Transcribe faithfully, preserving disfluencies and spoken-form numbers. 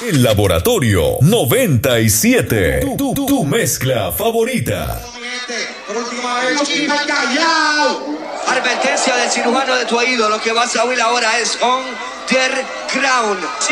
El Laboratorio noventa y siete. Tu, tu, tu mezcla favorita. Advertencia del cirujano de tu oído. Lo que vas a oír ahora es On The Ground.